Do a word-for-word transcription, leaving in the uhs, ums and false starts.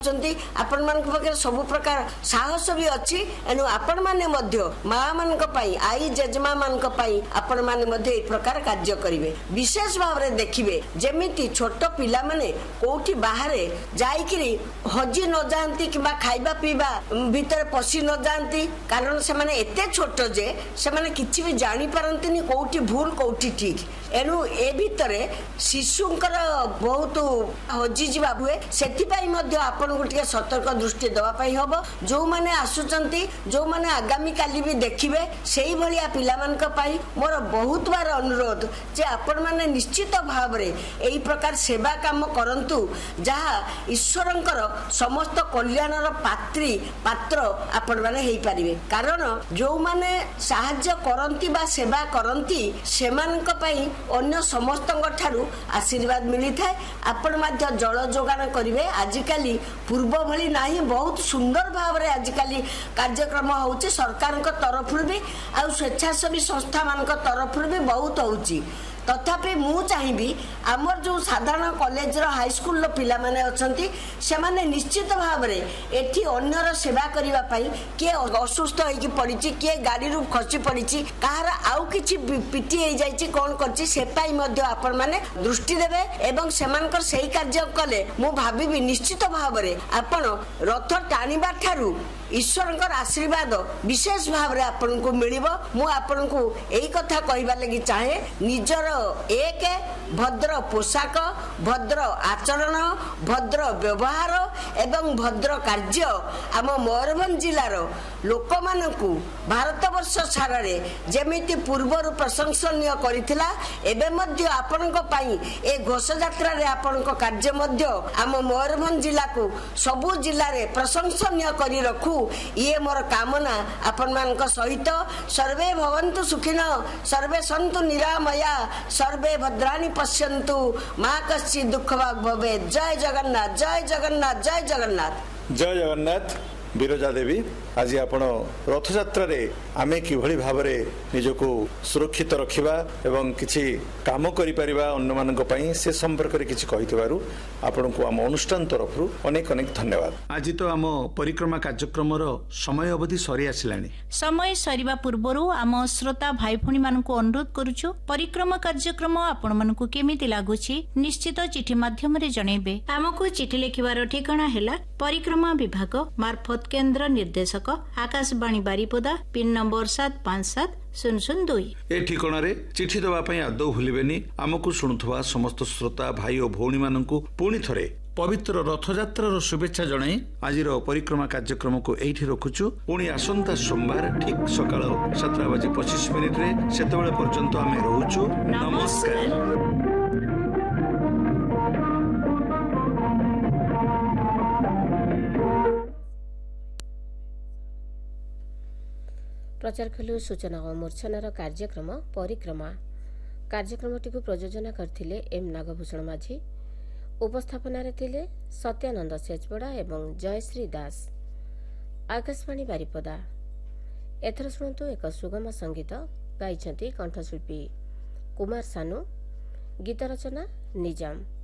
आपण मान पाखे सब प्रकार साहस भी अच्छी एणु आपण माने मध्य माँ मान आई जेजेमा मान आपण माने मध्य ए प्रकार कार्य करिवे। विशेष भाव में देखिए जमीती छोट पिला माने कोठी बाहर जाइकिरी हजी न जाती कि खाइबा पीवा भितर पशि न जाती कारण से माने एते छोट जे से माने किछि भी जानी पारंतिनी कोठी भूल कोठी ठीक एणु ए भितर शिशुंकर बहुत हजी जीवा हुए सेथिपाई मध्य आपण गोटे सतर्क दृष्टि दवापाई हम जो मैंने आसुचंती जो मैंने आगामी काली भी देखिए से भाया पिला मोर बहुत बार अनुरोध जे आपण मैंने निश्चित भाव में यही प्रकार सेवा काम करंतु जहाँ ईश्वरंकर समस्त कल्याणर पात्री पात्र आपण मैंने हो पारे कारण जो मैंने साहाय्य करंती बा सेवा करंती सेमानक पई अन्य समस्त ठारू आशीर्वाद मिली थाए। आपण माध्य जल जोगान करिवे आजिकाली पूर्व भली नाही बहुत सुंदर भाव में आजिकाली कार्यक्रम होउची सरकार तरफ भी आ स्वेच्छासेवी संस्था मान तरफ भी बहुत होउची तथापि मु चाहिए आमर जो साधारण कॉलेज हाईस्कूल पिला माने अछंती से माने निश्चित भाव में एठी अन्यर सेवा करिवा पई के असुस्थ होई पड़ी किए गाड़ी रू खसी पड़ी कहार आउ किछि पिटी हो जाइछि कोन करछि से पाई मध्य आपण माने दृष्टि देबे एवं सेमानकर सही कार्य कले मु भाबी निश्चित भाव में आपण रथ टाणीबा ठारू ईश्वरंकर आशीर्वाद विशेष भाव में आपन को मिलिबो। मु आपन को एही कथा कहबा लगी चाहे निजर एक भद्र पोशाक भद्र आचरण भद्र व्यवहार एवं भद्र कार्य आम मयूरभंज जिलार लोक मानकु भारत वर्ष सारे जेमिति पूर्वर प्रशंसनीय करिथिला एबे मध्य आपन को पाई ए घोष यात्रा रे आपन को कार्य मध्य आम मयूरभंज जिला को सबु जिल्ला रे प्रशंसनीय करी रखू ये मोर कामना आपण मान सहित सर्वे भवन्तु सुखिनो सर्वे सन्तु निरामया सर्वे भद्राणि पश्यन्तु माँ कश्चित् दुःख भाग भवे। जय जगन्नाथ जय जगन्नाथ जय जगन्नाथ जय जगन्नाथ। विरजा देवी आज आपण रथ यात्रा रे आमे किभଳି भाबरे निजको सुरक्षित रखिबा एवं किछि काम करि परिबा अन्य मानक पई से संपर्क रे किछि कहितबारु आपण को हम अनुष्ठान तरफरु अनेक अनेक धन्यवाद। आज तो हम परिक्रमा कार्यक्रम रो समय अवधि सरी आसिलानी समय सरीबा पूर्वरु हम श्रोता भाई भणी मानक अनुरोध करूछु परिक्रमा कार्यक्रम आपण मानक केमिति लागुछि निश्चित चिठी माध्यम रे जणैबे। हमकु चिठी लिखिबार ठिकाना हैला परिक्रमा विभाग मार्फत केंद्र निर्देशक आकाशवाणी बारिपदा पिन नंबर सात पांच सात शून्य शून्य दुई ए ठिकाना रे चिठी दवा पई आदौ भूलिबेनी। आमकु सुनुथवा समस्त श्रोता भाई और भौणी मानकु पुणी थरे पवित्र रथयात्रार शुभेच्छा जणाई आज परिक्रमा कार्यक्रम को एठी रखुछु। पुणी आसंता सोमवार ठीक सकाळ सात बजे पच्चीस मिनिट रे सेतेबेले पर्यंत आमे रहूछु। नमस्कार। प्रचार खेलु सूचना और मूर्छनार कार्यक्रम परिक्रमा कार्यक्रमटी को प्रयोजना करथिले एम नागभूषण माझी उपस्थापना रे थिले सत्यानंद सेचपड़ा एवं जयश्री दास। आकाशवाणी बारिपदा एथर शुणु एक सुगम संगीत गाइछंती कंठशिल्पी कुमार सानू गीत रचना निजाम।